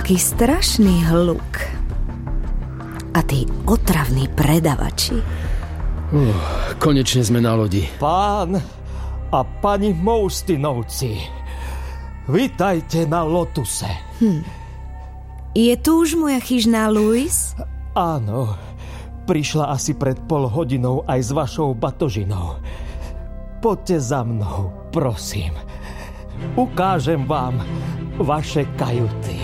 Aký strašný hluk. A tí otravní predavači. Konečne sme na lodi. Pán a pani Moustinovci, vitajte na Lotuse. Je tu už moja chyžná Louise? Áno, prišla asi pred pol hodinou aj s vašou batožinou. Poďte za mnou, prosím. Ukážem vám vaše kajuty.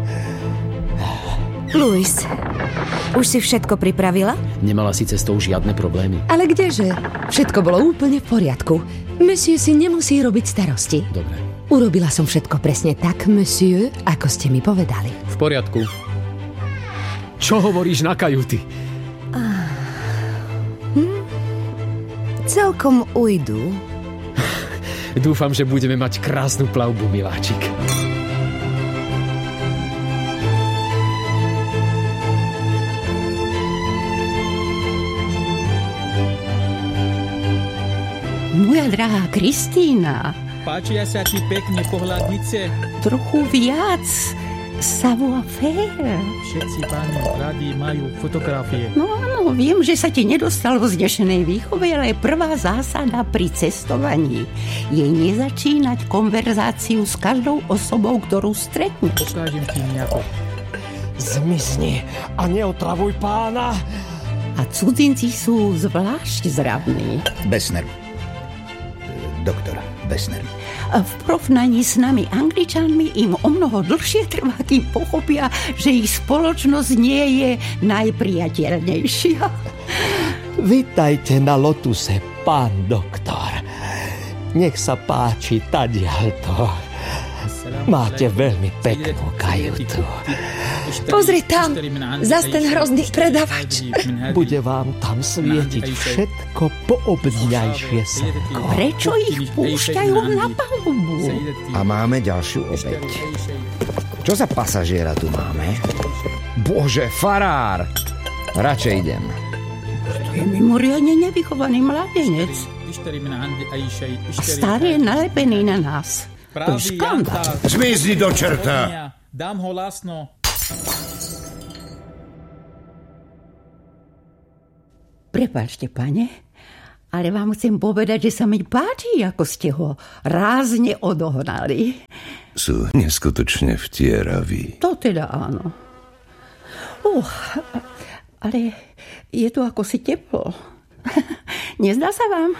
Louise, už si všetko pripravila? Nemala si cestou žiadne problémy. Ale kdeže? Všetko bolo úplne v poriadku. Monsieur si nemusí robiť starosti. Dobre. Urobila som všetko presne tak, monsieur, ako ste mi povedali. V poriadku. Čo hovoríš na kajuty? Celkom ujdu. Dúfam, že budeme mať krásnu plavbu, miláčik. Moja drahá Kristína. Páčia sa ti pekne pohľadnice? Trochu viac savoir-faire. Všetci páni radi majú fotografie. No áno, viem, že sa ti nedostalo z dnešnej výchovy, ale prvá zásada pri cestovaní je nezačínať konverzáciu s každou osobou, ktorú stretneš. Ukážem ti nejako. Zmizni a neotravuj pána. A cudzinci sú zvlášť zradní. Besner. Doktor Besner. V porovnaní s nami Angličanmi im o mnoho dlhšie trvá, kým pochopia, že ich spoločnosť nie je najpriateľnejšia. Vitajte na Lotuse, pán doktor. Nech sa páči tadiaľto. Máte veľmi peknú kajutu. Pozri tam, zas ten hrozný predavač. Bude vám tam svietiť všetko poobňajšie slnko. Prečo ich púšťajú na palubu? A máme ďalšiu obeť. Čo za pasažiera tu máme? Bože, farár! Radšej idem. Je mimoriadne nevychovaný mladenec. A stále je nalepený na nás. To je škandál. Zmizni do čerta! Dám ho lasno. Prepáčte, pane, ale vám chcem povedať, že sa mi páči, ako ste ho rázne odohnali. Sú neskutočne vtieraví. To teda áno. Ale je tu ako si teplo. Nezdá sa vám?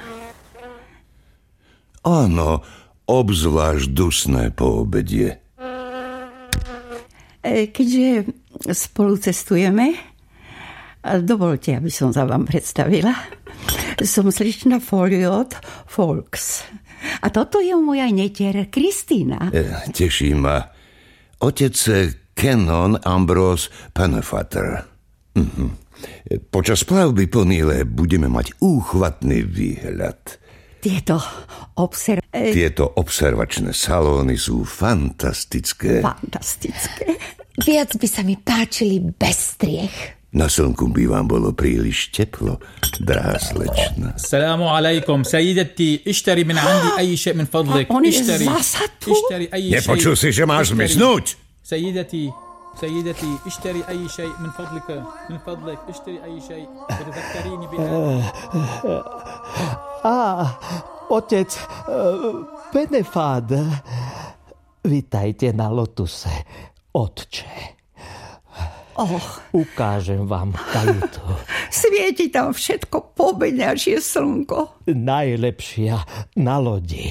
Áno, obzvlášť dusné po obedie. Keďže spolu cestujeme, dovolte, aby som sa vám predstavila. Som slečna Folliot Folks. A toto je moja netier Kristína. Teší ma. Otec Canon Ambrose Pennefather. Počas plavby po Níle budeme mať úchvatný výhľad. Tieto observačné salóny sú fantastické. Fantastické. Viac by sa mi páčili bez striech. Na slnku by vám bolo príliš teplo, drahá slečna. Assalamu alaikum, sayyidati, ishtari min andi ay shay min fadlik. On je zasa tu? Nepočul si, že máš zmiznúť? Sayyidati, ishtari ay shay min fadlik, ishtari ay shay. Tadhakkarini bi. Otec Pennefather, vitajte na Lotuse, otče. Ukážem vám kajutu. Svieti tam všetko pobeňačie slnko. Najlepšia na lodi.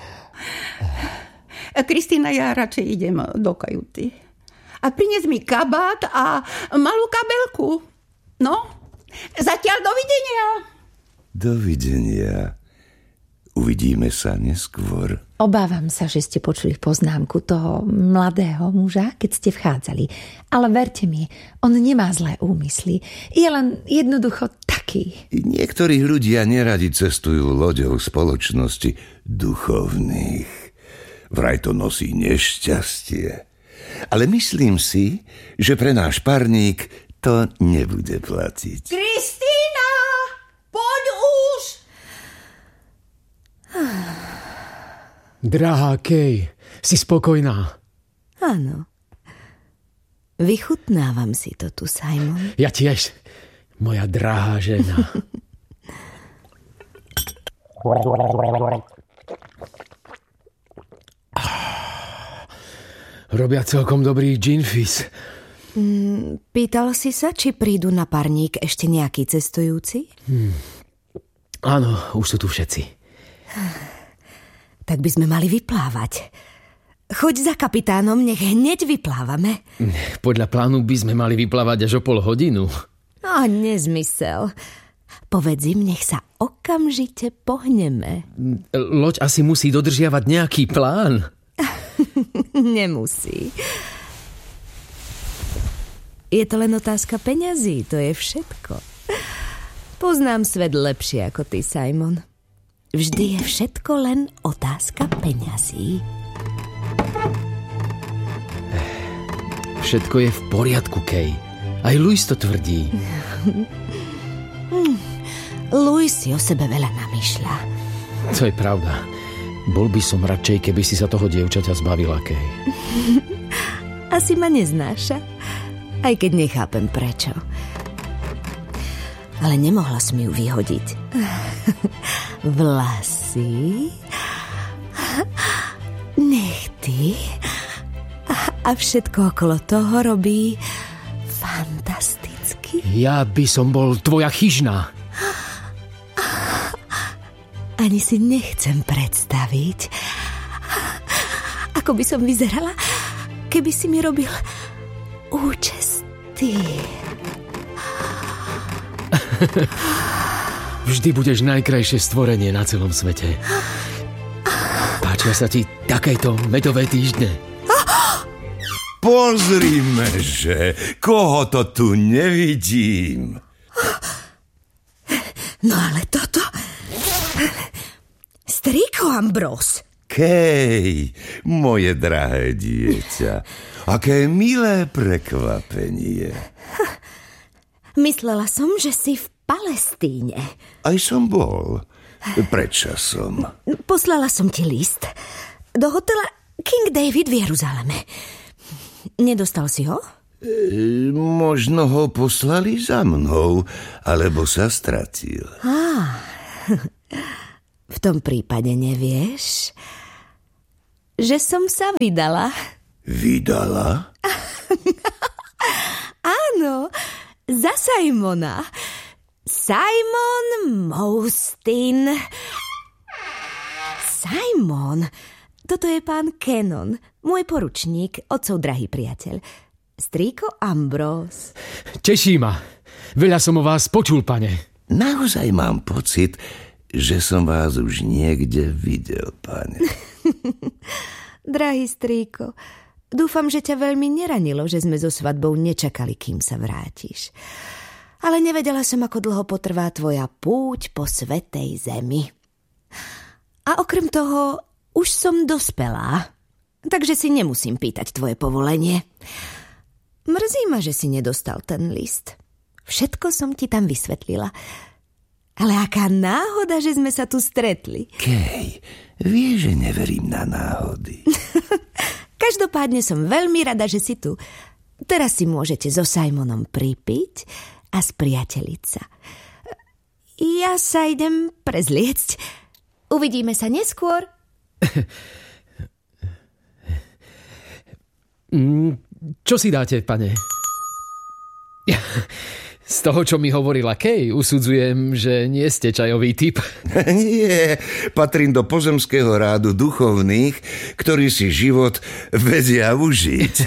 Kristína, ja radšej idem do kajuty. A prinies mi kabát a malú kabelku. No, zatiaľ dovidenia. Dovidenia. Uvidíme sa neskôr. Obávam sa, že ste počuli poznámku toho mladého muža, keď ste vchádzali. Ale verte mi, on nemá zlé úmysly. Je len jednoducho taký. Niektorí ľudia neradi cestujú loďou spoločnosti duchovných. Vraj to nosí nešťastie. Ale myslím si, že pre náš parník to nebude platiť. Kristína! Poď už! Drahá Kay, si spokojná? Áno. Vychutnávam si to tu, Simon. Ja tiež, moja drahá žena. Robia celkom dobrý gin fizz. Pýtal si sa, či prídu na parník ešte nejakí cestujúci? Áno, už sú tu všetci. Tak by sme mali vyplávať. Choď za kapitánom, nech hneď vyplávame. Podľa plánu by sme mali vyplávať až o pol hodinu. Nezmysel. Povedz im, nech sa okamžite pohneme. Loď asi musí dodržiavať nejaký plán. Nemusí. Je to len otázka peňazí, to je všetko. Poznám svet lepšie ako ty, Simon. Vždy je všetko len otázka peňazí. Všetko je v poriadku, Kay. Aj Louis to tvrdí. Louis si o sebe veľa namýšľa. To je pravda. Bol by som radšej, keby si sa toho dievčaťa zbavila, Kay. Asi ma neznáša. Aj keď nechápem prečo. Ale nemohla som ju vyhodiť. Vlasy, nechty a všetko okolo toho robí fantasticky. Ja by som bol tvoja chyžná. Ani si nechcem predstaviť, ako by som vyzerala, keby si mi robil účesty. Vždy budeš najkrajšie stvorenie na celom svete. Páčia sa ti takéto medové týždne? Pozrime, že koho to tu nevidím. No ale toto... Strýko Ambrose. Kej, moje drahé dieťa, aké milé prekvapenie. Myslela som, že si v Palestíne. Aj som bol. Predčasom. Poslala som ti list do hotela King David v Jeruzaleme. Nedostal si ho? Možno ho poslali za mnou, alebo sa stratil. V tom prípade nevieš, že som sa vydala. Vydala? Áno, za Simona. Simon Moustin. Simon, toto je pán Cannon, môj poručník, otcov drahý priateľ. Strýko Ambrose. Teší ma. Veľa som o vás počul, pane. Naozaj mám pocit, že som vás už niekde videl, pane. Drahý strýko, dúfam, že ťa veľmi neranilo, že sme so svadbou nečakali, kým sa vrátiš. Ale nevedela som, ako dlho potrvá tvoja púť po svätej zemi. A okrem toho, už som dospelá, takže si nemusím pýtať tvoje povolenie. Mrzí ma, že si nedostal ten list. Všetko som ti tam vysvetlila. Ale aká náhoda, že sme sa tu stretli. Kej, vieš, že neverím na náhody. Každopádne som veľmi rada, že si tu. Teraz si môžete so Simonom pripiť a spriateliť sa. Ja sa idem prezliecť. Uvidíme sa neskôr. Čo si dáte, pane? Z toho, čo mi hovorila Kay, usudzujem, že nie ste čajový typ. Nie, patrím do pozemského rádu duchovných, ktorí si život vedia užiť.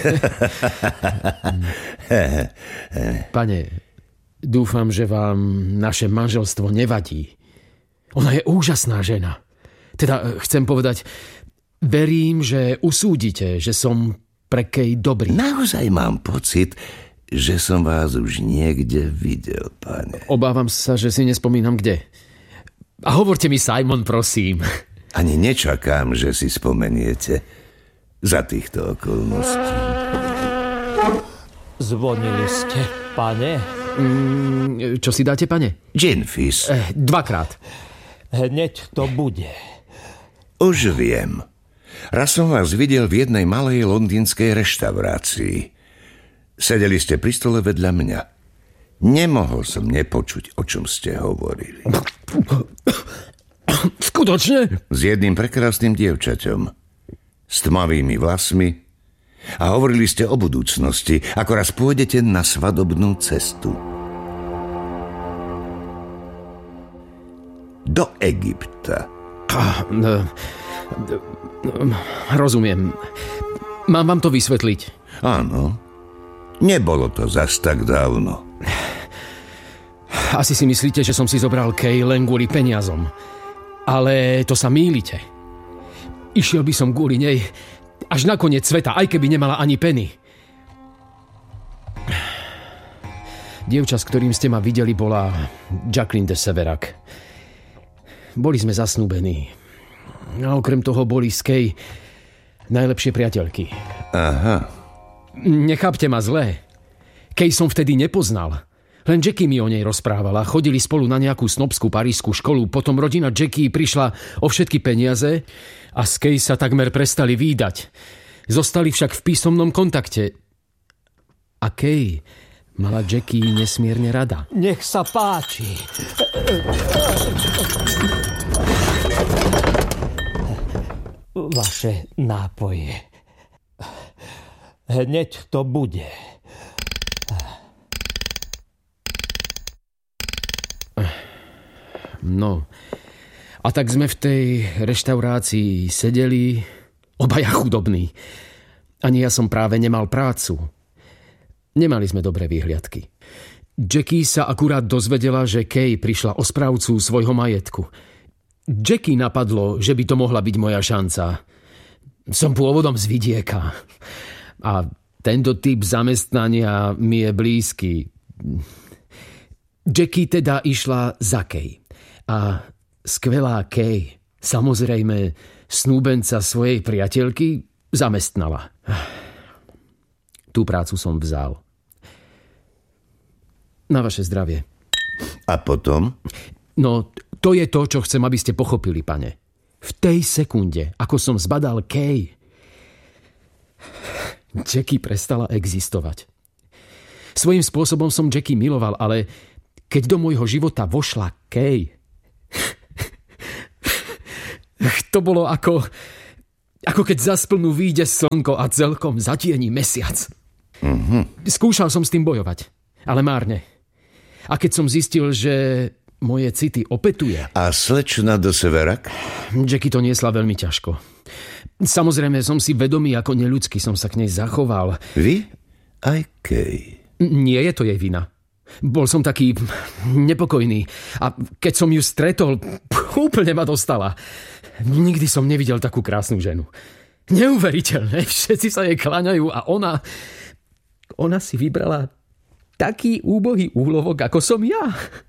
Pane, dúfam, že vám naše manželstvo nevadí. Ona je úžasná žena. Teda chcem povedať, verím, že usúdite, že som pre Kay dobrý. Naozaj mám pocit, že som vás už niekde videl, pane. Obávam sa, že si nespomínam kde. A hovorte mi, Simon, prosím. Ani nečakám, že si spomeniete za týchto okolností. Zvonili ste, pane? Čo si dáte, pane? Gin fizz. 2-krát. Hneď to bude. Už viem. Raz som vás videl v jednej malej londýnskej reštaurácii. Sedeli ste pri stole vedľa mňa. Nemohol som nepočuť, o čom ste hovorili. Skutočne? S jedným prekrásnym dievčaťom. S tmavými vlasmi. A hovorili ste o budúcnosti, ako raz pôjdete na svadobnú cestu. Do Egypta. Rozumiem. Mám vám to vysvetliť? Áno. Nebolo to zas tak dávno. Asi si myslíte, že som si zobral Kay len kvôli peniazom. Ale to sa mýlite. Išiel by som kvôli nej až na koniec sveta, aj keby nemala ani penny. Dievča, s ktorým ste ma videli, bola Jacqueline de Severac. Boli sme zasnúbení. A okrem toho boli s Kay najlepšie priateľky. Aha. Nechápte ma zlé. Kay som vtedy nepoznal. Len Jackie mi o nej rozprávala. Chodili spolu na nejakú snobskú parížskú školu. Potom rodina Jackie prišla o všetky peniaze a s Kay sa takmer prestali vídať. Zostali však v písomnom kontakte. A Kay mala Jackie nesmierne rada. Nech sa páči. Vaše nápoje. Hneď to bude. No, a tak sme v tej reštaurácii sedeli, obaja chudobní. Ani ja som práve nemal prácu. Nemali sme dobré výhliadky. Jackie sa akurát dozvedela, že Kay prišla o správcu svojho majetku. Jackie napadlo, že by to mohla byť moja šanca. Som pôvodom z vidieka. A tento typ zamestnania mi je blízky. Jackie teda išla za Kay. A skvelá Kay, samozrejme snúbenca svojej priateľky, zamestnala. Tú prácu som vzal. Na vaše zdravie. A potom? No, to je to, čo chcem, aby ste pochopili, pane. V tej sekunde, ako som zbadal Kay, Jackie prestala existovať. Svojím spôsobom som Jackie miloval, ale keď do môjho života vošla Kay, to bolo ako keď za splnú vyjde slnko a celkom zatieni mesiac. Skúšal som s tým bojovať, ale márne. A keď som zistil, že moje city opetuje... A slečna de Severac? Jackie to niesla veľmi ťažko. Samozrejme, som si vedomý, ako neľudsky som sa k nej zachoval. Vy? Aj Kay? Nie je to jej vina. Bol som taký nepokojný. A keď som ju stretol, úplne ma dostala. Nikdy som nevidel takú krásnu ženu. Neuveriteľné. Všetci sa jej kláňajú a ona si vybrala taký úbohý úlovok, ako som ja.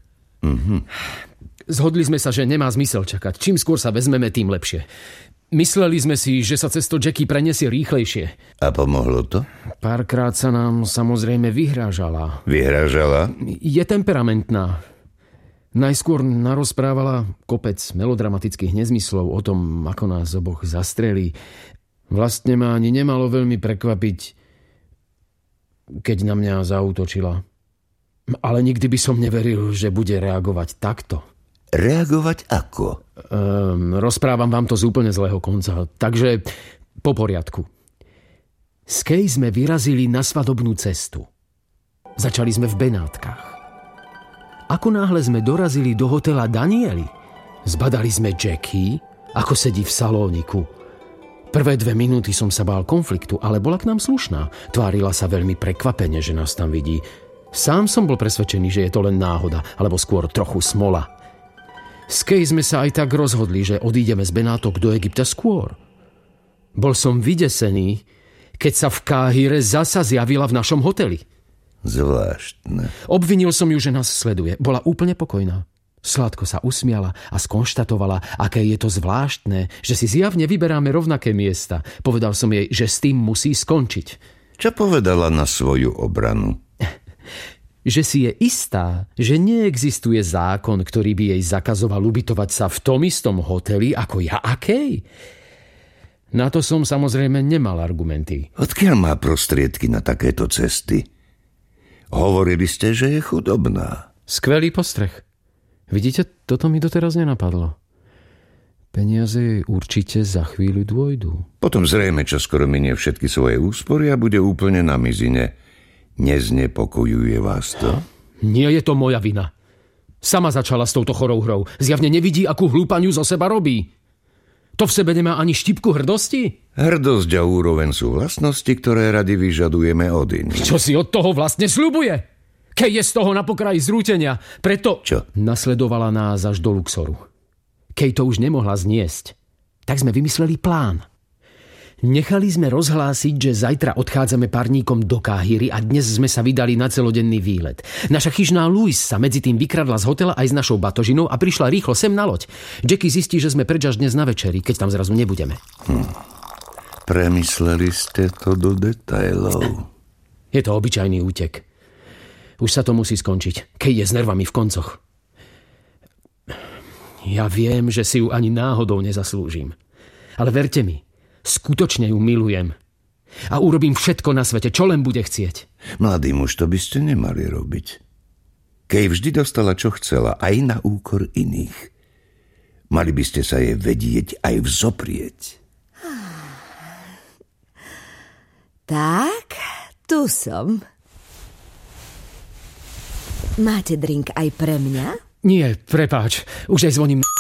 Zhodli sme sa, že nemá zmysel čakať. Čím skôr sa vezmeme, tým lepšie. Mysleli sme si, že sa cesto Jackie preniesie rýchlejšie. A pomohlo to? Párkrát sa nám samozrejme vyhrážala. Vyhrážala? Je temperamentná. Najskôr narozprávala kopec melodramatických nezmyslov o tom, ako nás oboch zastrelí. Vlastne ma ani nemalo veľmi prekvapiť, keď na mňa zaútočila. Ale nikdy by som neveril, že bude reagovať takto. Reagovať ako? Rozprávam vám to z úplne zlého konca, takže po poriadku. S Kay sme vyrazili na svadobnú cestu. Začali sme v Benátkach. Ako náhle sme dorazili do hotela Danieli, zbadali sme Jackie, ako sedí v salóniku. Prvé 2 minúty som sa bál konfliktu, ale bola k nám slušná. Tvárila sa veľmi prekvapene, že nás tam vidí. Sám som bol presvedčený, že je to len náhoda, alebo skôr trochu smola. S Kay sme sa aj tak rozhodli, že odídeme z Benátok do Egypta skôr. Bol som vydesený, keď sa v Káhire zasa zjavila v našom hoteli. Zvláštne. Obvinil som ju, že nás sleduje. Bola úplne pokojná. Sladko sa usmiala a skonštatovala, aké je to zvláštne, že si zjavne vyberáme rovnaké miesta. Povedal som jej, že s tým musí skončiť. Čo povedala na svoju obranu? Že si je istá, že neexistuje zákon, ktorý by jej zakazoval ubytovať sa v tom istom hoteli ako ja a Kay. Na to som samozrejme nemal argumenty. Odkiaľ má prostriedky na takéto cesty? Hovorili ste, že je chudobná. Skvelý postreh. Vidíte, toto mi doteraz nenapadlo. Peniaze jej určite za chvíľu dôjdu. Potom zrejme čoskoro minie všetky svoje úspory a bude úplne na mizine. Neznepokojuje vás to? Nie je to moja vina. Sama začala s touto chorou hrou. Zjavne nevidí, akú hlúpaňu zo seba robí. To v sebe nemá ani štipku hrdosti? Hrdosť a úroveň sú vlastnosti, ktoré radi vyžadujeme od iných. Čo si od toho vlastne sľubuje? Kej je z toho na pokraji zrútenia. Preto nasledovala nás až do Luxoru. Kej to už nemohla zniesť. Tak sme vymysleli plán. Nechali sme rozhlásiť, že zajtra odchádzame parníkom do Káhiry a dnes sme sa vydali na celodenný výlet. Naša chyžná Louis sa medzi tým vykradla z hotela aj s našou batožinou a prišla rýchlo sem na loď. Jackie zistí, že sme preč až dnes na večeri, keď tam zrazu nebudeme. Premysleli ste to do detailov. Je to obyčajný útek. Už sa to musí skončiť. Kej je s nervami v koncoch. Ja viem, že si ju ani náhodou nezaslúžim. Ale verte mi, skutočne ju milujem. A urobím všetko na svete, čo len bude chcieť. Mladý muž, to by ste nemali robiť. Kej vždy dostala, čo chcela, aj na úkor iných. Mali by ste sa jej vedieť aj vzoprieť. Tak, tu som. Máte drink aj pre mňa? Nie, prepáč, už aj zvoním.